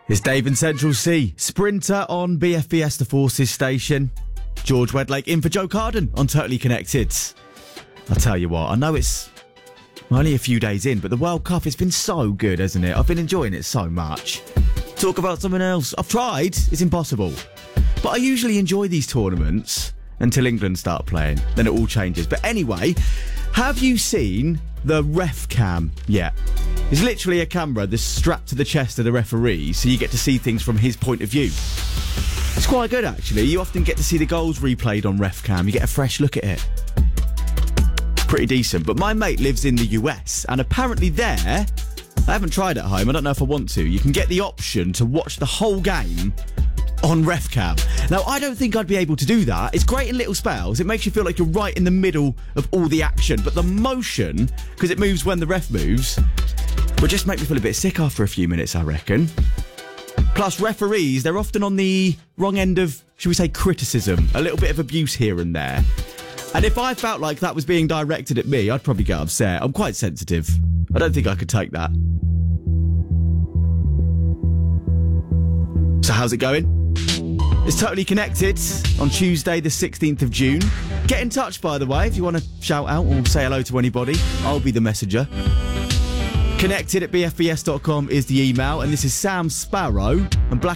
It's Dave in Central C. Sprinter on BFBS The Forces station. George Wedlake in for Joe Carden on Totally Connected. I'll tell you what, I know it's only a few days in, but the World Cup has been so good, hasn't it? I've been enjoying it so much. Talk about something else. I've tried. It's impossible. But I usually enjoy these tournaments until England start playing. Then it all changes. But anyway, have you seen the ref cam yet? It's literally a camera that's strapped to the chest of the referee, so you get to see things from his point of view. It's quite good, actually. You often get to see the goals replayed on ref cam. You get a fresh look at it. Pretty decent. But my mate lives in the US, and apparently there, I haven't tried it at home, I don't know if I want to, you can get the option to watch the whole game on ref cam. Now, I don't think I'd be able to do that. It's great in little spells. It makes you feel like you're right in the middle of all the action. But the motion, because it moves when the ref moves, will just make me feel a bit sick after a few minutes, I reckon. Plus, referees, they're often on the wrong end of, should we say, criticism. A little bit of abuse here and there. And if I felt like that was being directed at me, I'd probably get upset. I'm quite sensitive. I don't think I could take that. So how's it going? It's Totally Connected on Tuesday the 16th of June. Get in touch, by the way, if you want to shout out or say hello to anybody. I'll be the messenger. Connected@bfbs.com is the email, and this is Sam Sparrow and Black